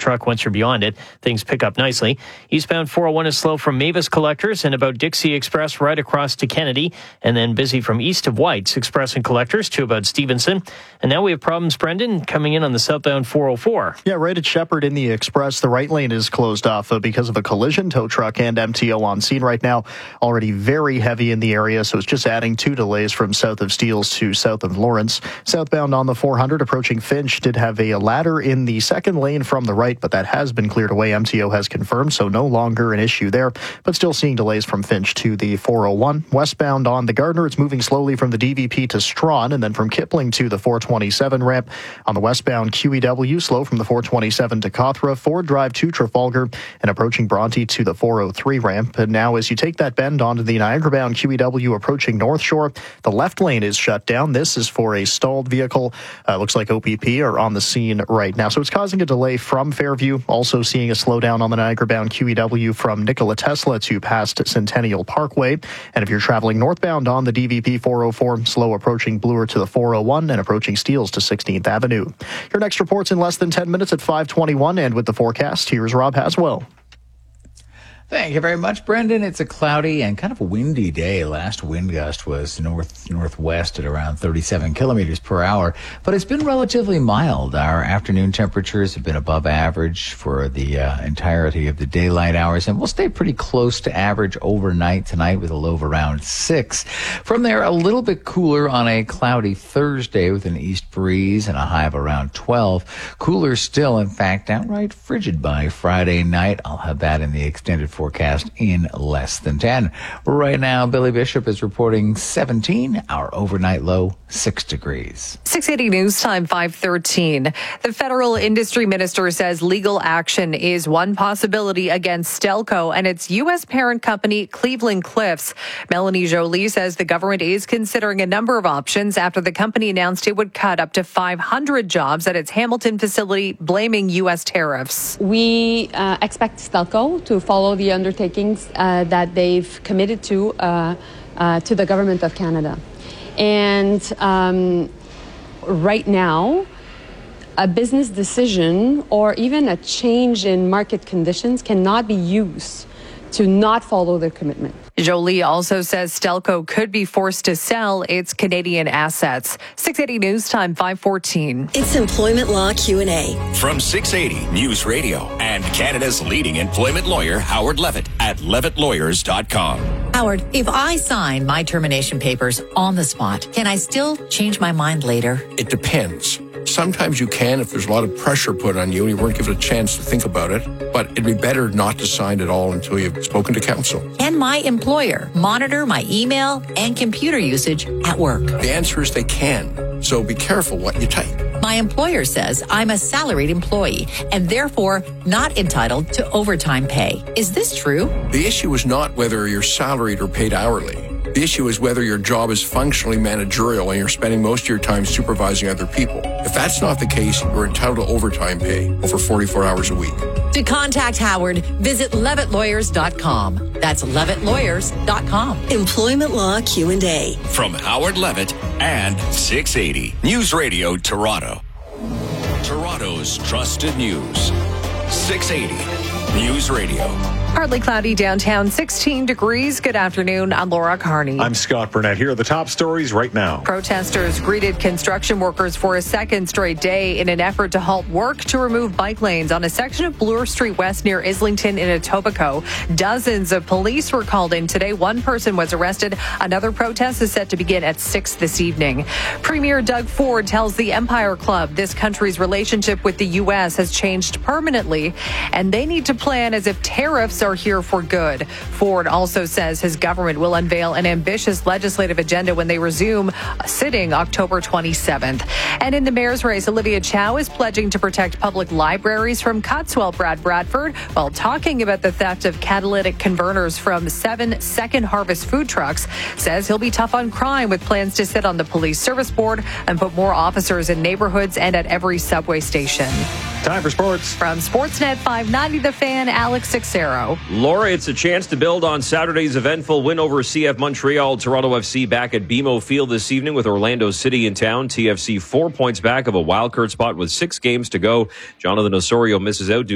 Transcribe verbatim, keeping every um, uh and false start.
truck. Once you're beyond it, things pick up nicely. Eastbound four oh one is slow from Mavis Collectors and about Dixie Express right across to Kennedy, and then busy from east of White's Express and Collectors to about Stevenson. And now we have problems, Brendan, coming in on the southbound four oh four. Yeah, right at Shepherd in the Express. The right lane is closed off uh, because of a collision. Tow truck and M T O on scene right now. Already very heavy in the area, so it's just adding two delays from south of Steeles to south of Lawrence. Southbound on the four hundred approaching Finch did have a ladder in the second lane from the right, but that has been cleared away. M T O has confirmed, so no longer an issue there, but still seeing delays from Finch to the four oh one. Westbound on the Gardner, it's moving slowly from the D V P to Strawn, and then from Kipling to the four twenty-seven ramp. On the westbound Q E W, slow from the four twenty-seven to Cawthra, Ford Drive to Trafalgar, and approaching Bronte to the four oh three ramp. And now as you take that bend onto the Niagara-bound Q E W approaching North Shore, the left lane is shut down. This is for a stalled vehicle. Uh, looks like O P P are on the scene right now, so it's causing a delay from Fairview. Also seeing a slowdown on the Niagara-bound Q E W from Nikola Tesla to past Centennial Parkway. And if you're traveling northbound on the D V P four oh four, slow approaching Bloor to the four oh one and approaching Steeles to sixteenth Avenue. Your next report's in less than ten minutes at five twenty-one, and with the forecast, here's Rob Haswell. Thank you very much, Brendan. It's a cloudy and kind of a windy day. Last wind gust was north northwest at around thirty-seven kilometers per hour, but it's been relatively mild. Our afternoon temperatures have been above average for the uh, entirety of the daylight hours, and we'll stay pretty close to average overnight tonight with a low of around six. From there, a little bit cooler on a cloudy Thursday with an east breeze and a high of around twelve. Cooler still, in fact, downright frigid by Friday night. I'll have that in the extended forecast in less than ten. Right now, Billy Bishop is reporting seventeen. Our overnight low, six degrees. six eighty News Time, five thirteen. The federal industry minister says legal action is one possibility against Stelco and its U S parent company, Cleveland Cliffs. Melanie Joly says the government is considering a number of options after the company announced it would cut up to five hundred jobs at its Hamilton facility, blaming U S tariffs. We uh, expect Stelco to follow the undertakings uh, that they've committed to uh, uh, to the government of Canada. And um, right now, a business decision or even a change in market conditions cannot be used to not follow their commitment. Joly also says Stelco could be forced to sell its Canadian assets. six eighty News Time, five fourteen. It's Employment Law Q and A. From six eighty News Radio and Canada's leading employment lawyer, Howard Levitt, at levitt lawyers dot com. Howard, if I sign my termination papers on the spot, can I still change my mind later? It depends. Sometimes you can if there's a lot of pressure put on you and you weren't given a chance to think about it. But it'd be better not to sign at all until you've spoken to counsel. Can my employer monitor my email and computer usage at work? The answer is they can. So be careful what you type. My employer says I'm a salaried employee and therefore not entitled to overtime pay. Is this true? The issue is not whether you're salaried or paid hourly. The issue is whether your job is functionally managerial and you're spending most of your time supervising other people. If that's not the case, you're entitled to overtime pay over forty-four hours a week. To contact Howard, visit levitt lawyers dot com. That's levitt lawyers dot com. Employment Law Q and A. From Howard Levitt and six eighty News Radio Toronto. Toronto's trusted news. six eighty News Radio. Partly cloudy downtown, sixteen degrees. Good afternoon. I'm Laura Carney. I'm Scott Burnett. Here are the top stories right now. Protesters greeted construction workers for a second straight day in an effort to halt work to remove bike lanes on a section of Bloor Street West near Islington in Etobicoke. Dozens of police were called in today. One person was arrested. Another protest is set to begin at six this evening. Premier Doug Ford tells the Empire Club this country's relationship with the U S has changed permanently, and they need to plan as if tariffs are here for good. Ford also says his government will unveil an ambitious legislative agenda when they resume sitting October twenty-seventh. And in the mayor's race, Olivia Chow is pledging to protect public libraries from cuts, while Brad Bradford, while talking about the theft of catalytic converters from seven Second Harvest food trucks, says he'll be tough on crime with plans to sit on the police service board and put more officers in neighborhoods and at every subway station. Time for sports. From Sportsnet five ninety, The Fan, Alex Sixero. Laura, it's a chance to build on Saturday's eventful win over C F Montreal. Toronto F C back at B M O Field this evening with Orlando City in town. T F C four points back of a wildcard spot with six games to go. Jonathan Osorio misses out due